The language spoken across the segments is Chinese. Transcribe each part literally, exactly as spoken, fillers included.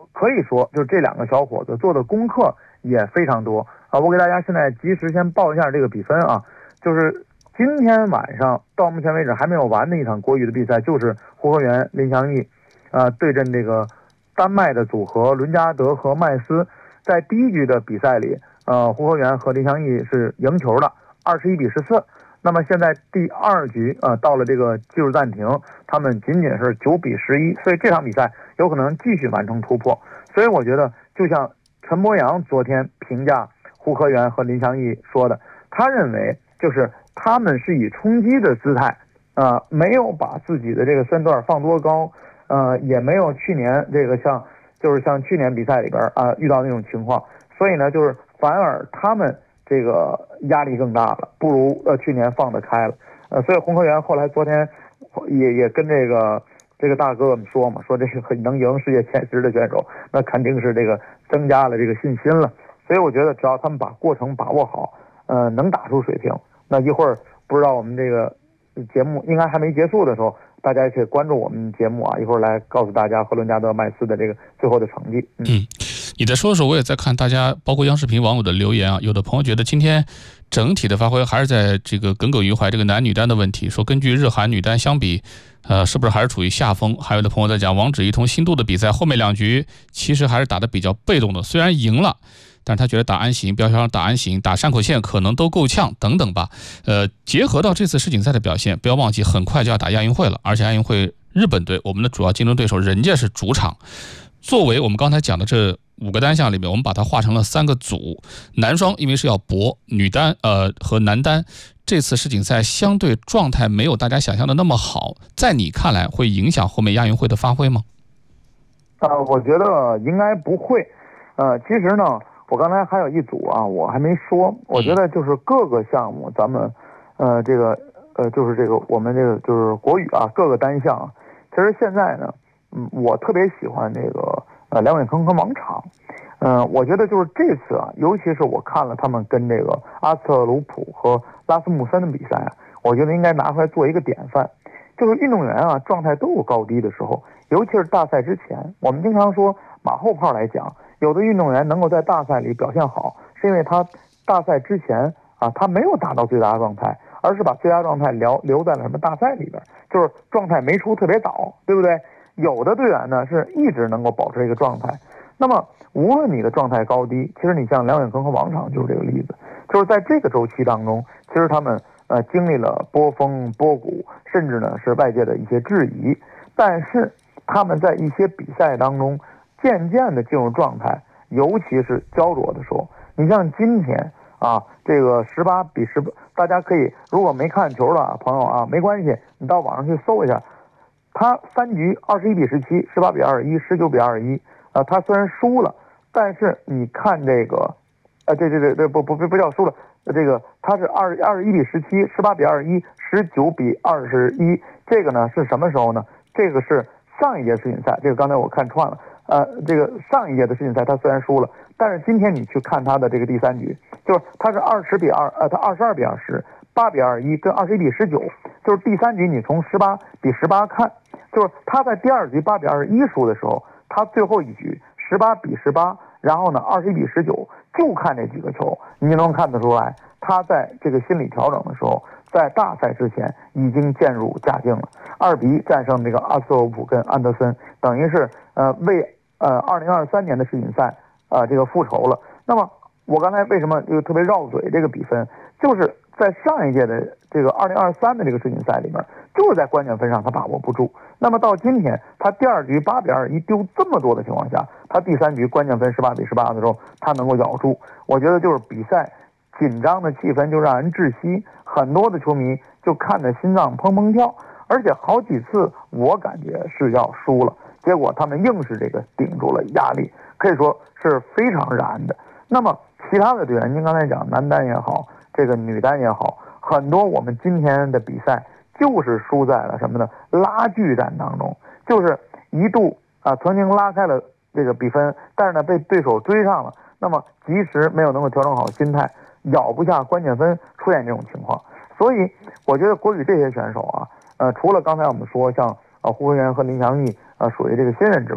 可以说就是这两个小伙子做的功课也非常多啊。我给大家现在及时先报一下这个比分啊，就是今天晚上到目前为止还没有完的一场国羽的比赛，就是胡和元、林祥义啊、呃、对阵这个丹麦的组合伦加德和麦斯。在第一局的比赛里，呃，胡和元和林祥义是赢球的，二十一比十四。那么现在第二局，呃，到了这个技术暂停，他们仅仅是九比十一，所以这场比赛有可能继续完成突破。所以我觉得，就像陈博阳昨天评价胡和元和林祥义说的，他认为就是他们是以冲击的姿态，呃，没有把自己的这个身段放多高，呃，也没有去年这个像。就是像去年比赛里边啊、呃、遇到那种情况，所以呢，就是反而他们这个压力更大了，不如呃去年放得开了。呃，所以红河源后来昨天也也跟这个这个大哥们说嘛，说这个很能赢世界前十的选手，那肯定是这个增加了这个信心了。所以我觉得只要他们把过程把握好，呃，能打出水平，那一会儿不知道我们这个节目应该还没结束的时候。大家也可以关注我们节目啊，一会儿来告诉大家和伦加德麦斯的这个最后的成绩。嗯， 嗯你在说的时候，我也在看大家，包括央视频网友的留言啊。有的朋友觉得今天整体的发挥还是在这个耿耿于怀这个男女单的问题，说根据日韩女单相比，呃，是不是还是处于下风？还有的朋友在讲王芷怡同新度的比赛后面两局其实还是打得比较被动的，虽然赢了。但是他觉得打安行、标枪打安行、打山口县可能都够呛等等吧。呃，结合到这次世锦赛的表现，不要忘记很快就要打亚运会了，而且亚运会日本队我们的主要竞争对手，人家是主场。作为我们刚才讲的这五个单项里面，我们把它划成了三个组，男双因为是要搏，女单呃和男单这次世锦赛相对状态没有大家想象的那么好，在你看来会影响后面亚运会的发挥吗？ 啊、呃，我觉得应该不会。呃，其实呢。我刚才还有一组啊，我还没说。我觉得就是各个项目，咱们，呃，这个，呃，就是这个我们这个就是国羽啊，各个单项啊，其实现在呢，嗯，我特别喜欢这个呃梁伟坑和王昶，嗯、呃，我觉得就是这次啊，尤其是我看了他们跟这个阿斯特鲁普和拉斯穆森的比赛啊，我觉得应该拿出来做一个典范。就是运动员啊，状态都有高低的时候，尤其是大赛之前，我们经常说马后炮来讲。有的运动员能够在大赛里表现好，是因为他大赛之前啊，他没有达到最佳状态，而是把最佳状态留留在了什么大赛里边，就是状态没出特别早，对不对？有的队员呢是一直能够保持一个状态。那么无论你的状态高低，其实你像梁远坑和王昶就是这个例子，就是在这个周期当中，其实他们呃经历了波峰波谷，甚至呢是外界的一些质疑，但是他们在一些比赛当中。渐渐的进入状态，尤其是焦灼的时候。你像今天啊，这个十八比十八，大家可以如果没看球的朋友啊，没关系，你到网上去搜一下，他三局二十一比十七，十八比二十一，十九比二十一啊，他虽然输了，但是你看这个，呃，这这这这不不不不叫输了，这个他是二二十一比十七，十八比二十一，十九比二十一，这个呢是什么时候呢？这个是上一届世锦赛，这个刚才我看串了。呃，这个上一届的世锦赛他虽然输了，但是今天你去看他的这个第三局，就是他是二十比二，呃，他二十二比二十，八比二十一跟二十一比十九，就是第三局你从十八比十八看，就是他在第二局八比二十一输的时候，他最后一局十八比十八，然后呢二十一比十九，就看这几个球，你能看得出来，他在这个心理调整的时候，在大赛之前已经渐入佳境了，二比一战胜这个阿斯特鲁普跟安德森，等于是呃为。呃，二零二三年的世锦赛，呃，这个复仇了。那么我刚才为什么就特别绕嘴？这个比分就是在上一届的这个二零二三的这个世锦赛里面，就是在关键分上他把握不住。那么到今天，他第二局八比二十一丢这么多的情况下，他第三局关键分十八比十八的时候，他能够咬住。我觉得就是比赛紧张的气氛就让人窒息，很多的球迷就看着心脏砰砰跳，而且好几次我感觉是要输了。结果他们硬是这个顶住了压力，可以说是非常燃的。那么其他的队员，您刚才讲男单也好，这个女单也好，很多我们今天的比赛就是输在了什么呢？拉锯战当中，就是一度啊曾经拉开了这个比分，但是呢被对手追上了，那么及时没有能够调整好心态，咬不下关键分，出现这种情况。所以我觉得国羽这些选手啊，呃，除了刚才我们说像啊胡和元和林祥义啊属于这个新人之外，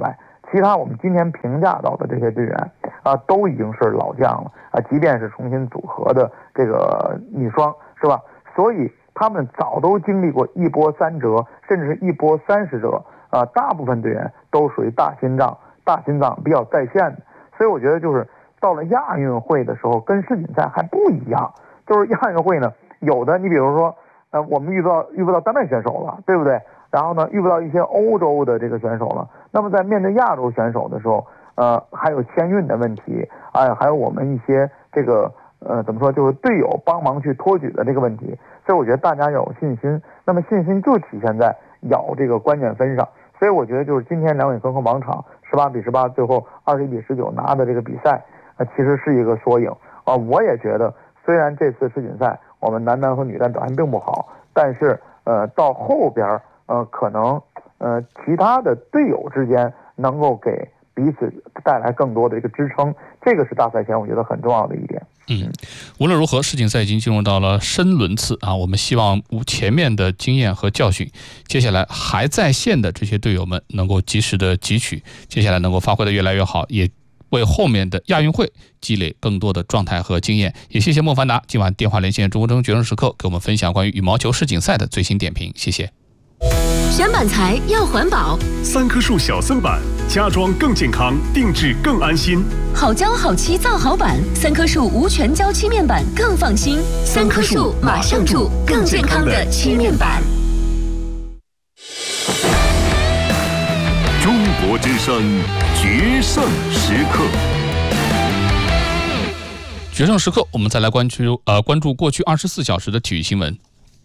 其他我们今天评价到的这些队员啊，都已经是老将了啊，即便是重新组合的这个女双，是吧？所以他们早都经历过一波三折，甚至是一波三十折啊，大部分队员都属于大心脏、大心脏比较在线的。所以我觉得就是到了亚运会的时候，跟世锦赛还不一样。就是亚运会呢，有的你比如说，呃，我们遇到遇不到丹麦选手了，对不对？然后呢，遇不到一些欧洲的这个选手了。那么在面对亚洲选手的时候，呃，还有签运的问题，哎、呃，还有我们一些这个呃怎么说，就是队友帮忙去托举的这个问题。所以我觉得大家要有信心。那么信心就体现在咬这个关键分上。所以我觉得就是今天两尾坑和王场十八比十八，最后二十一比十九拿的这个比赛，呃，其实是一个缩影啊、呃。我也觉得，虽然这次世锦赛我们男单和女单表现并不好，但是呃到后边呃可能呃其他的队友之间能够给彼此带来更多的一个支撑，这个是大赛前我觉得很重要的一点。 嗯，无论如何，世锦赛已经进入到了深轮次啊，我们希望前面的经验和教训，接下来还在线的这些队友们能够及时的汲取，接下来能够发挥的越来越好，也为后面的亚运会积累更多的状态和经验。也谢谢莫凡达今晚电话连线中国争决胜时刻，给我们分享关于羽毛球世锦赛的最新点评，谢谢。 选板材要环保， 三棵树小森板，家装更健康，定制更安心。 好胶好漆造好板，三棵树无全胶漆面板更放心。三棵树马上住更健康的漆面板。 中国之声决胜时刻。 决胜时刻，我们再来关注呃关注过去二十四小时的体育新闻。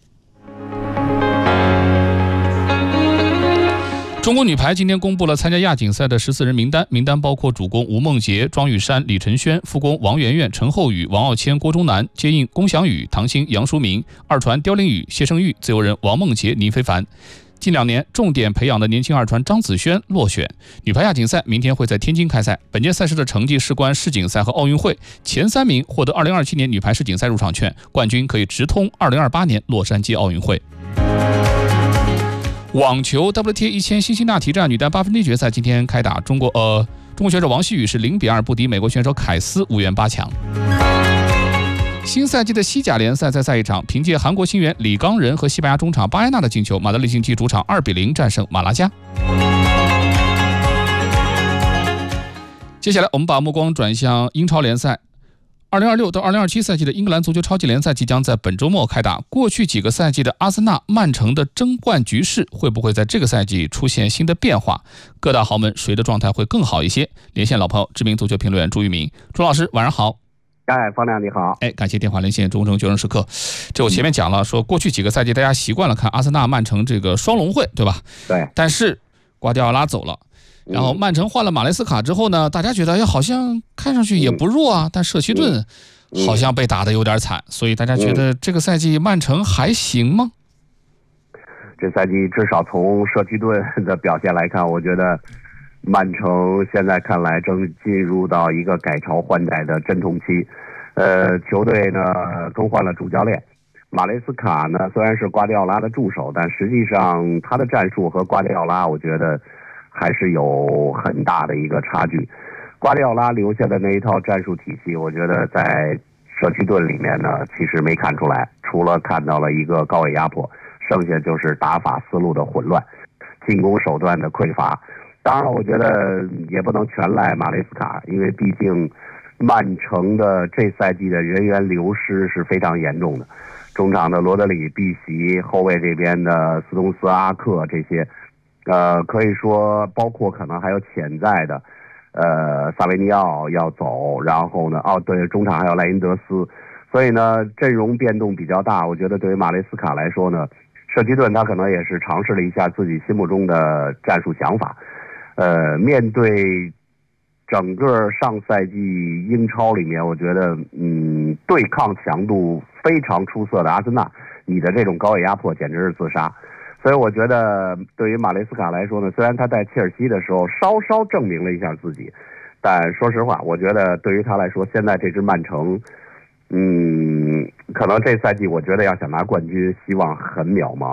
中国女排今天公布了参加亚锦赛的十四人名单，名单包括主攻吴梦洁、庄玉珊、李晨轩，副攻王媛媛、陈后宇、王傲谦、郭忠南，接应龚翔宇、唐鑫、杨淑明，二传刁玲宇、谢胜玉，自由人王梦洁、倪非凡。近两年重点培养的年轻二传张子萱落选。女排亚锦赛明天会在天津开赛，本届赛事的成绩事关世锦赛和奥运会，前三名获得二零二七年女排世锦赛入场券，冠军可以直通二零二八年洛杉矶奥运会。网球 W T A 一千辛辛那提站女单八分之一决赛今天开打，中国呃中国选手王希雨是零比二不敌美国选手凯斯，无缘八强。新赛季的西甲联赛再赛一场，凭借韩国新援李刚仁和西班牙中场巴埃纳的进球，马德里竞技主场二比零战胜马拉加。接下来我们把目光转向英超联赛。二零二六到二零二七赛季的英格兰足球超级联赛即将在本周末开打。过去几个赛季的阿森纳、曼城的争冠局势会不会在这个赛季出现新的变化？各大豪门谁的状态会更好一些？连线老朋友，知名足球评论员朱玉明，朱老师晚上好。 哎，方亮你好。 哎，感谢电话连线中国决胜时刻。这我前面讲了，说过去几个赛季大家习惯了看阿森纳、曼城这个双龙会，对吧？ 对。 但是瓜迪奥拉走了。然后曼城换了马雷斯卡之后呢，大家觉得哎，好像看上去也不弱啊，但舍奇顿好像被打得有点惨，所以大家觉得这个赛季曼城还行吗？ 这赛季至少从舍奇顿的表现来看，我觉得曼城现在看来正进入到一个改朝换代的阵痛期。呃，球队呢更换了主教练，马雷斯卡呢虽然是瓜迪奥拉的助手，但实际上他的战术和瓜迪奥拉，我觉得还是有很大的一个差距。瓜迪奥拉留下的那一套战术体系，我觉得在舍奇顿里面呢，其实没看出来，除了看到了一个高位压迫，剩下就是打法思路的混乱，进攻手段的匮乏。当然，我觉得也不能全赖马雷斯卡，因为毕竟曼城的这赛季的人员流失是非常严重的。中场的罗德里、碧席，后卫这边的斯通斯、阿克这些。呃，可以说包括可能还有潜在的，呃，萨维尼奥要走，然后呢，哦，对，中场还有莱因德斯，所以呢，阵容变动比较大。我觉得对于马雷斯卡来说呢，舍奇顿他可能也是尝试了一下自己心目中的战术想法。呃，面对整个上赛季英超里面，我觉得嗯，对抗强度非常出色的阿森纳，你的这种高位压迫简直是自杀。所以我觉得对于马雷斯卡来说呢，虽然他在切尔西的时候稍稍证明了一下自己，但说实话，我觉得对于他来说，现在这支曼城，嗯，可能这赛季我觉得要想拿冠军，希望很渺茫。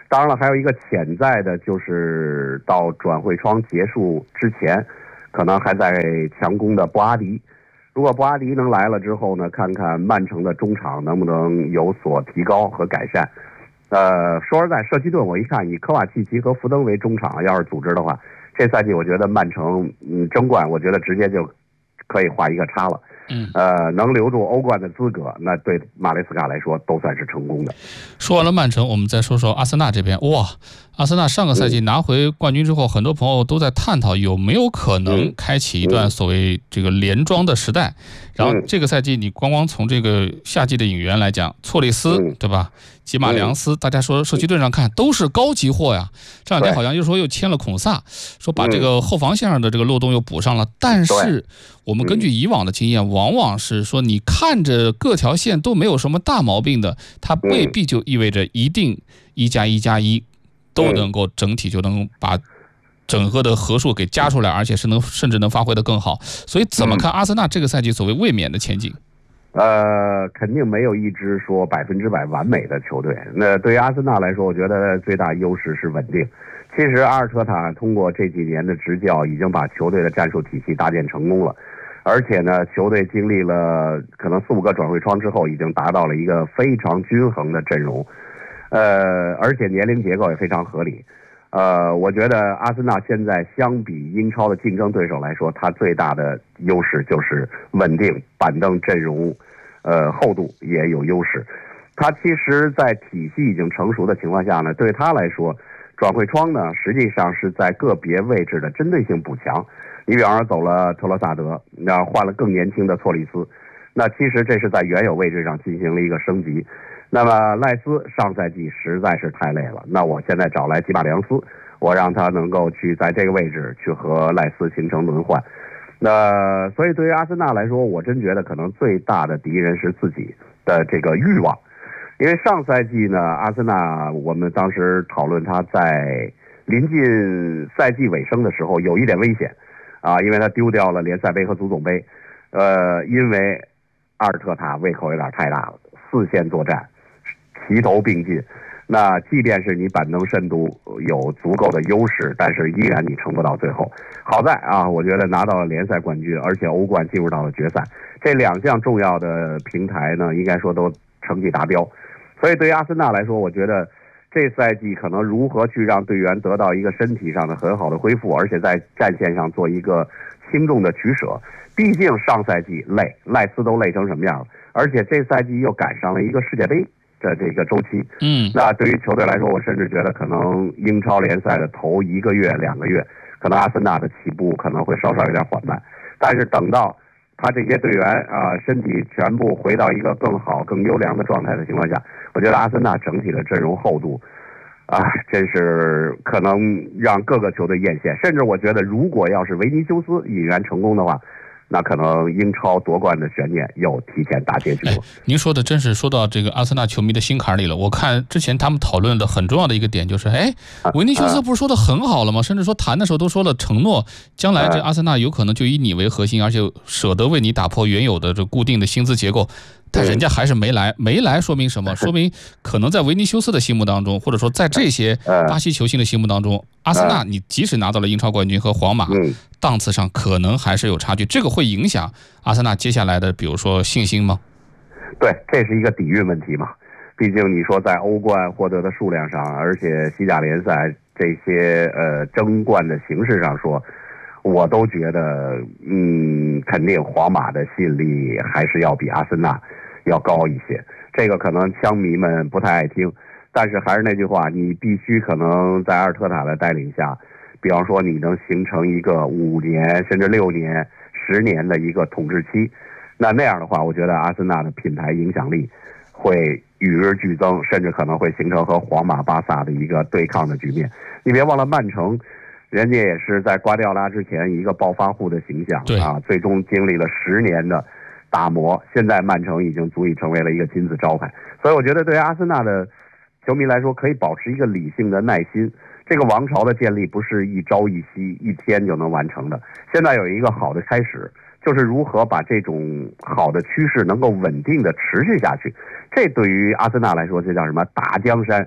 当然了，还有一个潜在的就是到转会窗结束之前，可能还在强攻的布阿迪。如果布阿迪能来了之后呢，看看曼城的中场能不能有所提高和改善。呃，说实在，舍奇顿我一看以科瓦契奇和福登为中场，要是组织的话，这赛季我觉得曼城嗯争冠，我觉得直接就可以画一个叉了。 嗯， 呃，能留住欧冠的资格，那对马雷斯卡来说都算是成功的。 说完了曼城，我们再说说阿森纳这边。哇，阿森纳上个赛季拿回冠军之后，很多朋友都在探讨有没有可能开启一段所谓这个连庄的时代。然后这个赛季，你光光从这个夏季的引援来讲，错利斯对吧？吉马良斯，大家说社区队上看都是高级货呀。这两天好像又说又签了孔萨，说把这个后防线上的这个漏洞又补上了。但是我们根据以往的经验，往往是说你看着各条线都没有什么大毛病的，它未必就意味着一定一加一加一都能够整体就能把整个的合数给加出来，而且是能甚至能发挥得更好。所以怎么看阿森纳这个赛季所谓卫冕的前景？ 呃，肯定没有一支说百分之百完美的球队。那对于阿森纳来说，我觉得最大优势是稳定。其实阿尔特塔通过这几年的执教，已经把球队的战术体系搭建成功了。而且呢，球队经历了可能四五个转会窗之后，已经达到了一个非常均衡的阵容。呃，而且年龄结构也非常合理。呃，我觉得阿森纳现在相比英超的竞争对手来说，它最大的优势就是稳定，板凳阵容，呃，厚度也有优势。它其实，在体系已经成熟的情况下呢，对他来说，转会窗呢，实际上是在个别位置的针对性补强。你比方说走了特罗萨德，那换了更年轻的错利斯，那其实这是在原有位置上进行了一个升级。那么赖斯上赛季实在是太累了，那我现在找来吉马良斯，我让他能够去在这个位置去和赖斯形成轮换。那所以对于阿森纳来说，我真觉得可能最大的敌人是自己的这个欲望。因为上赛季呢，阿森纳我们当时讨论他在临近赛季尾声的时候有一点危险啊，因为他丢掉了联赛杯和足总杯，呃，因为阿尔特塔胃口有点太大了，四线作战，齐头并进。那即便是你板凳深度有足够的优势，但是依然你撑不到最后。好在啊，我觉得拿到了联赛冠军，而且欧冠进入到了决赛，这两项重要的平台呢，应该说都成绩达标。所以对于阿森纳来说，我觉得这赛季可能如何去让队员得到一个身体上的很好的恢复，而且在战线上做一个轻重的取舍。毕竟上赛季累，赖斯都累成什么样了，而且这赛季又赶上了一个世界杯的这个周期。 嗯， 那对于球队来说，我甚至觉得可能英超联赛的头一个月、两个月，可能阿森纳的起步可能会稍稍有点缓慢。但是等到他这些队员啊身体全部回到一个更好、更优良的状态的情况下，我觉得阿森纳整体的阵容厚度啊，真是可能让各个球队艳羡。甚至我觉得，如果要是维尼修斯引援成功的话，那可能英超夺冠的悬念又提前大结局了。 哎，您说的真是说到这个阿森纳球迷的心坎里了。我看之前他们讨论的很重要的一个点就是，哎，维尼修斯不是说的很好了吗？甚至说谈的时候都说了承诺，将来这阿森纳有可能就以你为核心，而且舍得为你打破原有的这固定的薪资结构。但人家还是没来，没来说明什么？说明可能在维尼修斯的心目当中，或者说在这些巴西球星的心目当中，阿森纳你即使拿到了英超冠军和皇马，档次上可能还是有差距。这个会影响阿森纳接下来的，比如说信心吗？ 对，这是一个底蕴问题嘛。毕竟你说在欧冠获得的数量上，而且西甲联赛这些呃争冠的形式上说，我都觉得，嗯，肯定皇马的吸引力还是要比阿森纳要高一些。这个可能枪迷们不太爱听，但是还是那句话，你必须可能在阿尔特塔的带领下，比方说你能形成一个五年甚至六年、十年的一个统治期，那那样的话，我觉得阿森纳的品牌影响力会与日俱增，甚至可能会形成和皇马、巴萨的一个对抗的局面。你别忘了曼城。人家也是在瓜迪奥拉之前一个暴发户的形象啊，最终经历了十年的打磨，现在曼城已经足以成为了一个金字招牌。所以我觉得对于阿森纳的球迷来说，可以保持一个理性的耐心。这个王朝的建立不是一朝一夕、一天就能完成的。现在有一个好的开始，就是如何把这种好的趋势能够稳定的持续下去。这对于阿森纳来说，这叫什么？打江山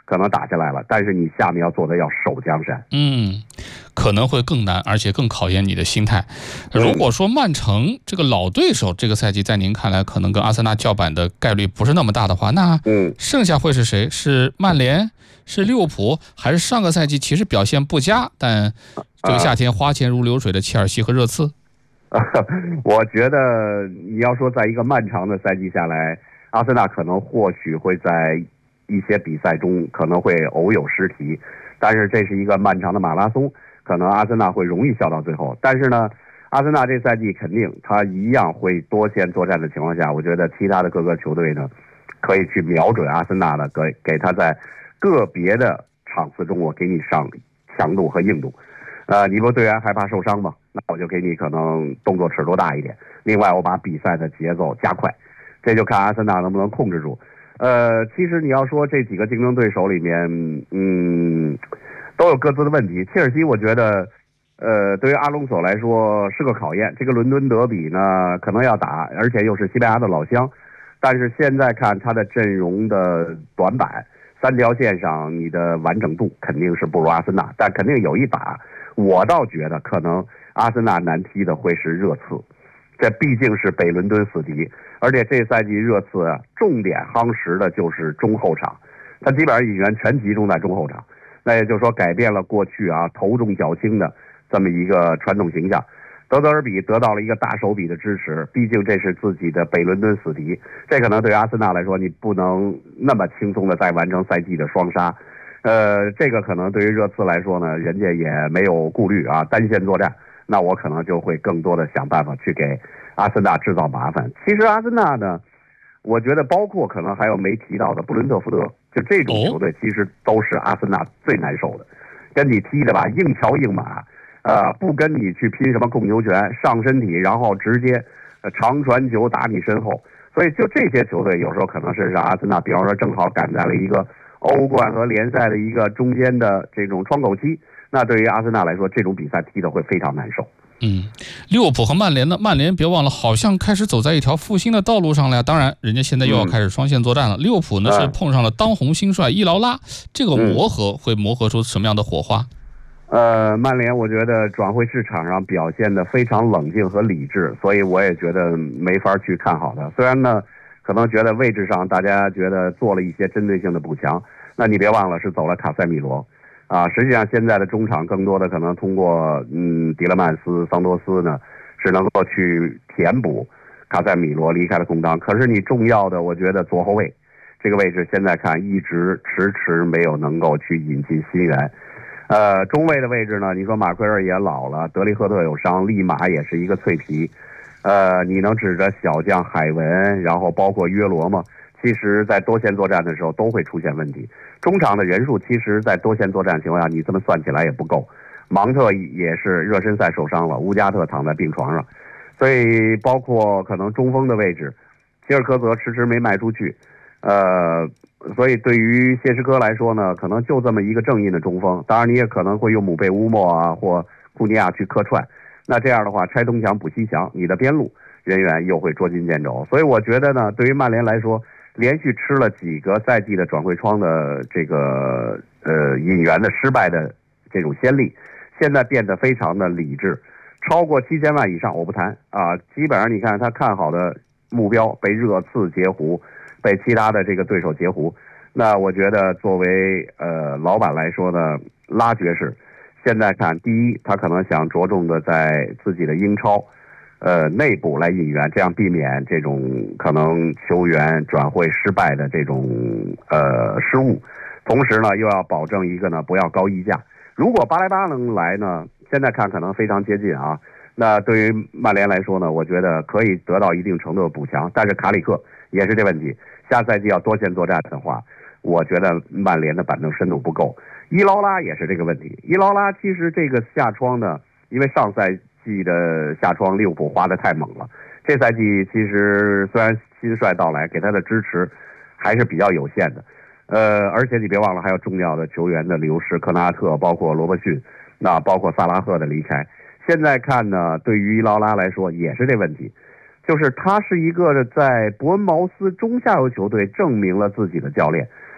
可能打下来了，但是你下面要做的要守江山， 嗯，可能会更难，而且更考验你的心态。如果说曼城这个老对手这个赛季在您看来可能跟阿森纳叫板的概率不是那么大的话，那剩下会是谁？是曼联？是利物浦？还是上个赛季其实表现不佳，但这个夏天花钱如流水的切尔西和热刺？ 我觉得你要说在一个漫长的赛季下来，阿森纳可能或许会在一些比赛中可能会偶有失蹄，但是这是一个漫长的马拉松，可能阿森纳会容易笑到最后。但是呢，阿森纳这赛季肯定他一样会多线作战的情况下，我觉得其他的各个球队呢，可以去瞄准阿森纳的，给给他在个别的场次中，我给你上强度和硬度。呃，你不队员害怕受伤吗？那我就给你可能动作尺度大一点。另外，我把比赛的节奏加快，这就看阿森纳能不能控制住。呃，其实你要说这几个竞争对手里面，嗯，都有各自的问题。切尔西，我觉得，呃，对于阿隆索来说是个考验。这个伦敦德比呢，可能要打，而且又是西班牙的老乡。但是现在看他的阵容的短板，三条线上你的完整度肯定是不如阿森纳，但肯定有一把。我倒觉得可能阿森纳难踢的会是热刺，这毕竟是北伦敦死敌，而且这赛季热刺啊，重点夯实的就是中后场，他基本上引援全集中在中后场，那也就是说改变了过去啊头重脚轻的这么一个传统形象。德泽尔比得到了一个大手笔的支持，毕竟这是自己的北伦敦死敌，这可能对阿森纳来说，你不能那么轻松的再完成赛季的双杀。呃，这个可能对于热刺来说呢，人家也没有顾虑啊，单线作战，那我可能就会更多的想办法去给阿森纳制造麻烦。其实阿森纳呢，我觉得包括可能还有没提到的布伦特福德，就这种球队其实都是阿森纳最难受的，跟你踢的吧硬桥硬马，呃，不跟你去拼什么控球权，上身体，然后直接长传球打你身后，所以就这些球队有时候可能是让阿森纳，比方说正好赶在了一个欧冠和联赛的一个中间的这种窗口期，那对于阿森纳来说，这种比赛踢得会非常难受。 嗯，利物浦和曼联呢？曼联别忘了，好像开始走在一条复兴的道路上了呀。当然，人家现在又要开始双线作战了。嗯、利物浦呢、嗯、是碰上了当红新帅伊劳拉，这个磨合会磨合出什么样的火花？ 呃，曼联我觉得转会市场上表现得非常冷静和理智，所以我也觉得没法去看好它。虽然呢，可能觉得位置上大家觉得做了一些针对性的补强，那你别忘了是走了卡塞米罗，啊，实际上现在的中场更多的可能通过嗯迪勒曼斯、桑多斯呢是能够去填补卡塞米罗离开的空当。可是你重要的，我觉得左后卫这个位置现在看一直迟迟没有能够去引进新援。呃，中卫的位置呢，你说马奎尔也老了，德利赫特有伤，利马也是一个脆皮。呃，你能指着小将海文，然后包括约罗吗？其实在多线作战的时候都会出现问题。中场的人数其实在多线作战情况下，你这么算起来也不够。芒特也是热身赛受伤了，乌加特躺在病床上，所以包括可能中锋的位置，吉尔科泽迟迟没卖出去。呃，所以对于谢什科来说呢，可能就这么一个正印的中锋。当然你也可能会用姆贝乌莫啊或库尼亚去客串。那这样的话，拆东墙补西墙，你的边路人员又会捉襟见肘。所以我觉得呢，对于曼联来说，连续吃了几个赛季的转会窗的这个呃引援的失败的这种先例，现在变得非常的理智。超过七千万以上我不谈啊，基本上你看他看好的目标被热刺截胡，被其他的这个对手截胡。那我觉得作为呃老板来说呢，拉爵士现在看，第一，他可能想着重的在自己的英超，呃，内部来引援，这样避免这种可能球员转会失败的这种呃失误。同时呢，又要保证一个呢不要高溢价。如果巴莱巴能来呢，现在看可能非常接近啊。那对于曼联来说呢，我觉得可以得到一定程度的补强，但是卡里克也是这问题。下赛季要多线作战的话，我觉得曼联的板凳深度不够。伊劳拉也是这个问题。伊劳拉其实这个夏窗呢，因为上赛季的夏窗利物浦花得太猛了，这赛季其实虽然新帅到来，给他的支持还是比较有限的。呃，而且你别忘了还有重要的球员的流失，科纳特，包括罗伯逊，那包括萨拉赫的离开。现在看呢，对于伊劳拉来说也是这问题，就是他是一个在伯恩茅斯中下游球队证明了自己的教练。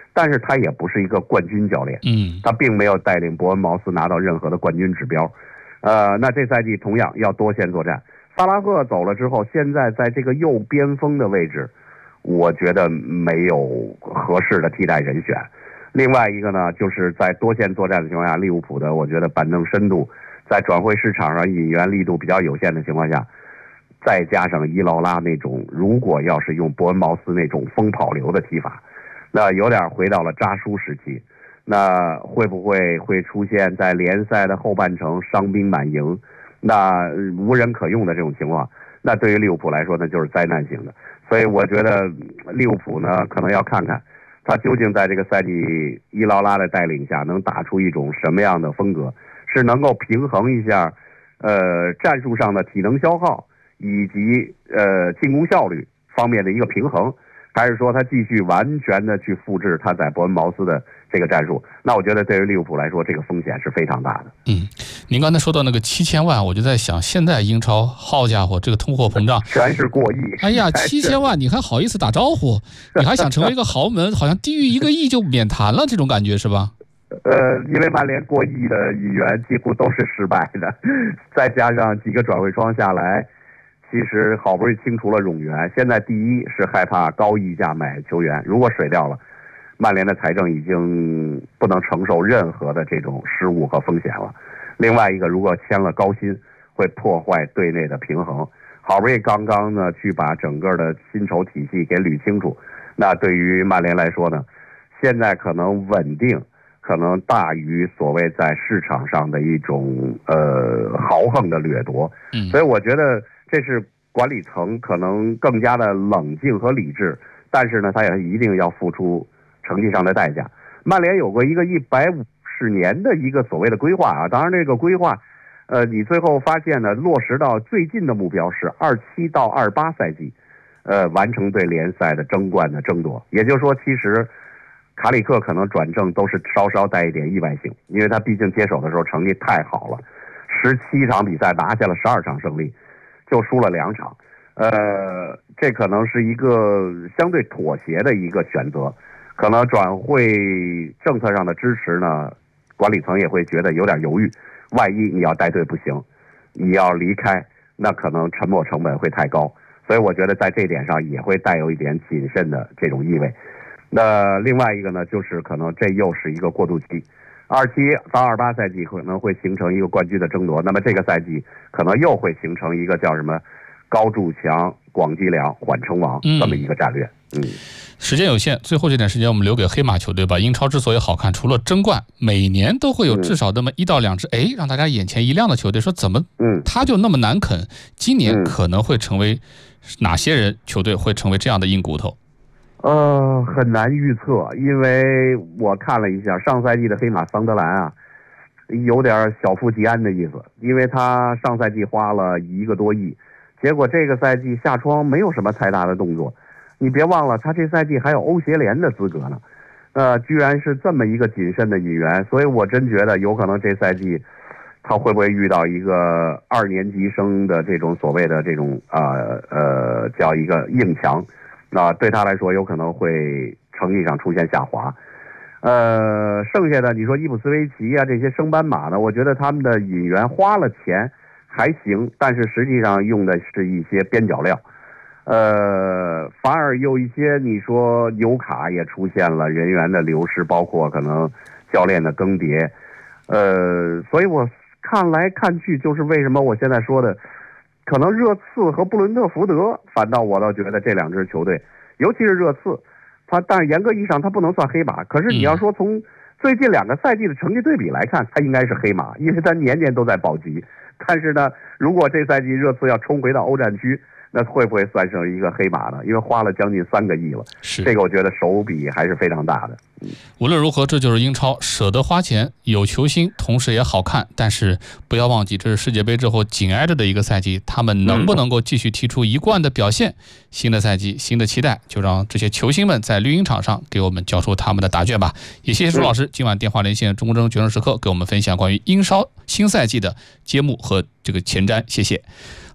但是他也不是一个冠军教练， 嗯， 他并没有带领伯恩茅斯拿到任何的冠军指标。呃，那这赛季同样要多线作战。萨拉赫走了之后，现在在这个右边锋的位置，我觉得没有合适的替代人选。另外一个呢，就是在多线作战的情况下，利物浦的我觉得板凳深度，在转会市场上引援力度比较有限的情况下，再加上伊劳拉那种，如果要是用伯恩茅斯那种疯跑流的踢法，那有点回到了扎叔时期。那会不会会出现在联赛的后半程伤兵满营，那无人可用的这种情况？那对于利物浦来说呢，就是灾难性的。所以我觉得利物浦呢，可能要看看他究竟在这个赛季伊劳拉的带领下，能打出一种什么样的风格，是能够平衡一下，呃，战术上的体能消耗以及呃进攻效率方面的一个平衡，还是说他继续完全的去复制他在伯恩茅斯的这个战术？那我觉得对于利物浦来说，这个风险是非常大的。 嗯，您刚才说到那个七千万，我就在想，现在英超好家伙，这个通货膨胀全是过亿。 哎呀，七千万你还好意思打招呼？你还想成为一个豪门，好像低于一个亿就免谈了，这种感觉是吧？ 呃，因为曼联过亿的引援几乎都是失败的，再加上几个转会窗下来，其实好不容易清除了冗员，现在第一是害怕高溢价买球员，如果水掉了，曼联的财政已经不能承受任何的这种失误和风险了。另外一个，如果签了高薪，会破坏队内的平衡。好不容易刚刚呢去把整个的薪酬体系给捋清楚，那对于曼联来说呢，现在可能稳定可能大于所谓在市场上的一种呃豪横的掠夺。 嗯， 所以我觉得这是管理层可能更加的冷静和理智，但是呢，他也一定要付出成绩上的代价。曼联有过一个一百五十年的一个所谓的规划啊，当然这个规划，呃，你最后发现呢，落实到最近的目标是二七到二八赛季，呃，完成对联赛的争冠的争夺。也就是说，其实卡里克可能转正都是稍稍带一点意外性，因为他毕竟接手的时候成绩太好了，十七场比赛拿下了十二场胜利，就输了两场。呃，这可能是一个相对妥协的一个选择。可能转会政策上的支持呢，管理层也会觉得有点犹豫。万一你要带队不行，你要离开，那可能沉没成本会太高。所以我觉得在这点上也会带有一点谨慎的这种意味。那另外一个呢，就是可能这又是一个过渡期，二七到二八赛季可能会形成一个冠军的争夺，那么这个赛季可能又会形成一个叫什么高筑墙、广积粮、缓称王这么一个战略。嗯， 时间有限，最后这点时间我们留给黑马球队吧。英超之所以好看，除了争冠，每年都会有至少那么一到两支，哎，让大家眼前一亮的球队。说怎么，嗯，他就那么难啃？今年可能会成为哪些人球队会成为这样的硬骨头？ 呃，很难预测，因为我看了一下上赛季的黑马桑德兰啊，有点小富即安的意思，因为他上赛季花了一个多亿，结果这个赛季下窗没有什么太大的动作。你别忘了，他这赛季还有欧协联的资格呢，呃，居然是这么一个谨慎的引援，所以我真觉得有可能这赛季他会不会遇到一个二年级生的这种所谓的这种呃呃叫一个硬墙，那、呃、对他来说有可能会成绩上出现下滑。呃，剩下的你说伊普斯维奇啊这些升班马呢，我觉得他们的引援花了钱还行，但是实际上用的是一些边角料。呃，反而有一些你说纽卡也出现了人员的流失，包括可能教练的更迭，呃，所以我看来看去，就是为什么我现在说的，可能热刺和布伦特福德，反倒我倒觉得这两支球队，尤其是热刺，他但是严格意义上他不能算黑马，可是你要说从最近两个赛季的成绩对比来看，他应该是黑马，因为他年年都在保级。但是呢，如果这赛季热刺要冲回到欧战区，那会不会算成一个黑马呢？因为花了将近三个亿了， 是这个我觉得手笔还是非常大的。嗯， 无论如何，这就是英超，舍得花钱，有球星，同时也好看。但是不要忘记，这是世界杯之后紧挨着的一个赛季，他们能不能够继续踢出一贯的表现？嗯、新的赛季，新的期待，就让这些球星们在绿茵场上给我们交出他们的答卷吧。也谢谢朱老师、嗯、今晚电话连线中国争决胜时刻，给我们分享关于英超新赛季的揭幕和这个前瞻，谢谢。好。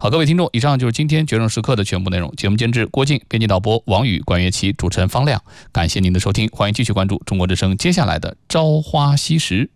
好，各位听众，以上就是今天决胜时刻的全部内容。节目监制郭靖，编辑导播王宇、管乐器，主持人方亮。感谢您的收听，欢迎继续关注中国之声接下来的朝花夕拾。